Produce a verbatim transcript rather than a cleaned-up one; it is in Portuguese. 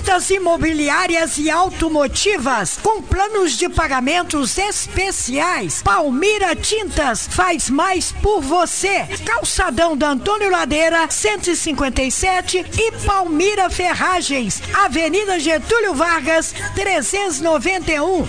Tintas imobiliárias e automotivas com planos de pagamentos especiais. Palmira Tintas faz mais por você. Calçadão da Antônio Ladeira, cento e cinquenta e sete e Palmira Ferragens, Avenida Getúlio Vargas, trezentos e noventa e um.